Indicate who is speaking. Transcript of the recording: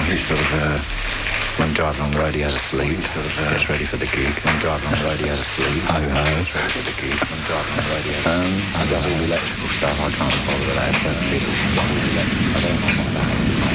Speaker 1: He sort of, when driving on the road, he has a sleep. Gets ready for the gig. When driving on the road, he has a sleep. Gets ready for the gig. When driving on the road, he has a sleep. He does all the electrical stuff. I can't bother with that. So I don't know about that.